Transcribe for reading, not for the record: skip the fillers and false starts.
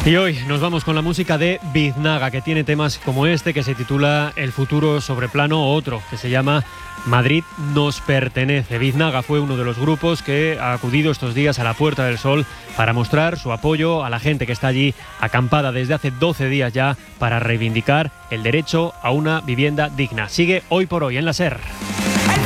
Y hoy nos vamos con la música de Biznaga, que tiene temas como este, que se titula El futuro sobre plano, o otro, que se llama Madrid nos pertenece. Biznaga fue uno de los grupos que ha acudido estos días a la Puerta del Sol para mostrar su apoyo a la gente que está allí acampada desde hace 12 días ya para reivindicar el derecho a una vivienda digna. Sigue Hoy por Hoy en la SER.